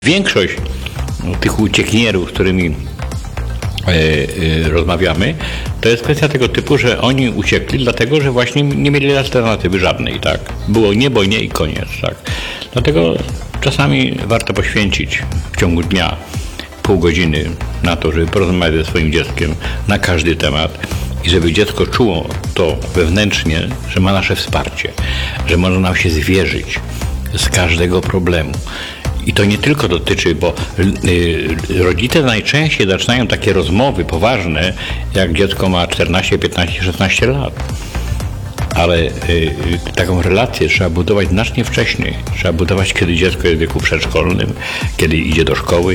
Większość tych uciekinierów, z którymi rozmawiamy, to jest kwestia tego typu, że oni uciekli dlatego, że właśnie nie mieli alternatywy żadnej, tak? Było niebo, nie i koniec, tak? Dlatego czasami warto poświęcić w ciągu dnia pół godziny na to, żeby porozmawiać ze swoim dzieckiem na każdy temat i żeby dziecko czuło to wewnętrznie, że ma nasze wsparcie, że może nam się zwierzyć z każdego problemu. I to nie tylko dotyczy, bo rodzice najczęściej zaczynają takie rozmowy poważne, jak dziecko ma 14, 15, 16 lat. Ale taką relację trzeba budować znacznie wcześniej. Trzeba budować, kiedy dziecko jest w wieku przedszkolnym, kiedy idzie do szkoły.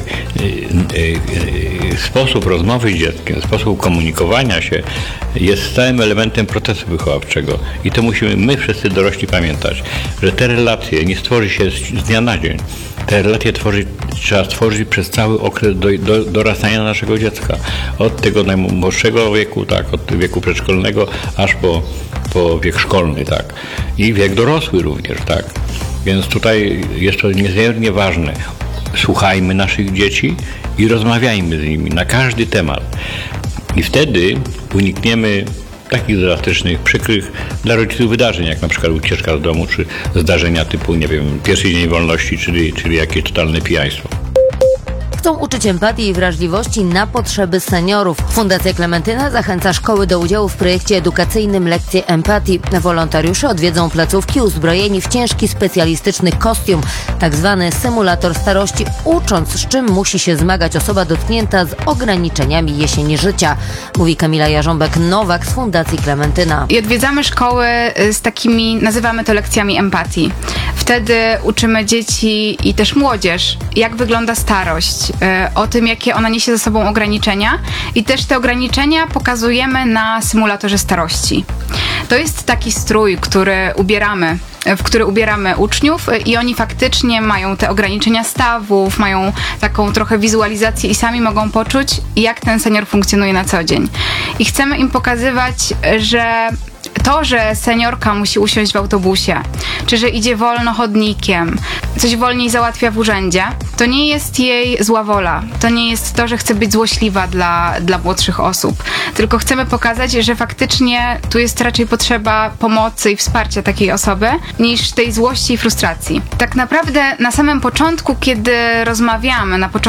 Sposób rozmowy z dzieckiem, sposób komunikowania się jest stałym elementem procesu wychowawczego. I to musimy my wszyscy dorośli pamiętać, że te relacje nie stworzy się z dnia na dzień. Te relacje trzeba stworzyć przez cały okres dorastania naszego dziecka. Od tego najmłodszego wieku, tak, od wieku przedszkolnego, aż po wiek szkolny, tak. I wiek dorosły również, tak. Więc tutaj jest to niezmiernie ważne. Słuchajmy naszych dzieci i rozmawiajmy z nimi na każdy temat. I wtedy unikniemy takich drastycznych, przykrych dla rodziców wydarzeń, jak na przykład ucieczka z domu, czy zdarzenia typu, nie wiem, pierwszy dzień wolności, czyli jakieś totalne pijaństwo. Chcą uczyć empatii i wrażliwości na potrzeby seniorów. Fundacja Klementyna zachęca szkoły do udziału w projekcie edukacyjnym Lekcje Empatii. Wolontariusze odwiedzą placówki uzbrojeni w ciężki, specjalistyczny kostium, tak zwany symulator starości, ucząc, z czym musi się zmagać osoba dotknięta z ograniczeniami jesieni życia, mówi Kamila Jarząbek-Nowak z Fundacji Klementyna. I odwiedzamy szkoły z takimi, nazywamy to lekcjami empatii. Wtedy uczymy dzieci i też młodzież, jak wygląda starość, o tym, jakie ona niesie ze sobą ograniczenia i też te ograniczenia pokazujemy na symulatorze starości. To jest taki strój, w który ubieramy uczniów i oni faktycznie mają te ograniczenia stawów, mają taką trochę wizualizację i sami mogą poczuć, jak ten senior funkcjonuje na co dzień. I chcemy im pokazywać, że to, że seniorka musi usiąść w autobusie, czy że idzie wolno chodnikiem, coś wolniej załatwia w urzędzie, to nie jest jej zła wola. To nie jest to, że chce być złośliwa dla młodszych osób. Tylko chcemy pokazać, że faktycznie tu jest raczej potrzeba pomocy i wsparcia takiej osoby, niż tej złości i frustracji. Tak naprawdę na samym początku, kiedy rozmawiamy,